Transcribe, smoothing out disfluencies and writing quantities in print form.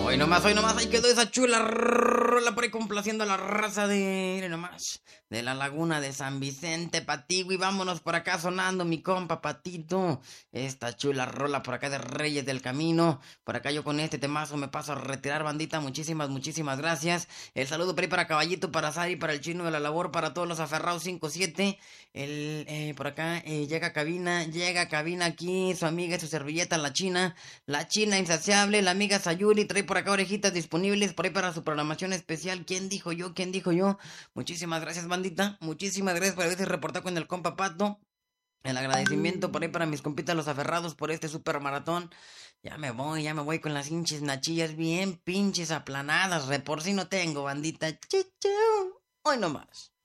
hoy nomás, ahí quedó esa chula rola por ahí complaciendo a la raza de, mire nomás, de la laguna de San Vicente, Patigui, vámonos por acá sonando mi compa Patito, esta chula rola por acá de Reyes del Camino, por acá yo con este temazo me paso a retirar bandita, muchísimas gracias, el saludo por ahí para Caballito, para Sari, para el Chino de la Labor, para todos los aferrados 5-7, por acá llega a cabina aquí, su amiga y su servilleta, la China insaciable, la amiga Sayuri, trae por acá orejitas disponibles por ahí para su programación especial. ¿Quién dijo yo? ¿Quién dijo yo? Muchísimas gracias, bandita. Muchísimas gracias por haberse reportado con el compa Pato. El agradecimiento por ahí para mis compitas los aferrados por este super maratón. Ya me voy con las hinches nachillas bien pinches aplanadas. De por si no tengo, bandita. Chichu. Hoy nomás.